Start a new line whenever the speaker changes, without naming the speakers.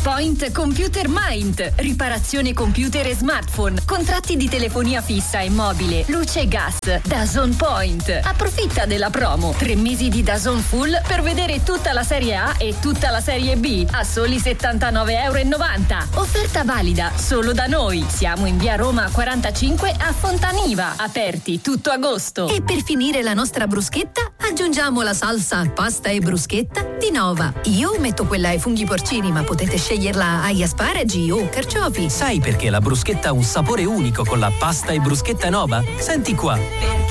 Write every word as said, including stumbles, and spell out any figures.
Point Computer Mind, riparazione computer e smartphone, contratti di telefonia fissa e mobile, luce e gas. DAZN Point. Approfitta della promo. Tre mesi di DAZN Full per vedere tutta la serie A e tutta la serie B a soli settantanove virgola novanta euro. Offerta valida solo da noi. Siamo in via Roma quarantacinque a Fontaniva, aperti tutto agosto.
E per finire la nostra bruschetta aggiungiamo la salsa pasta e bruschetta di Nova. Io metto quella ai funghi porcini, ma potete sceglierla agli asparagi o carciofi.
Sai perché la bruschetta ha un sapore unico con la pasta e bruschetta Nova? Senti qua.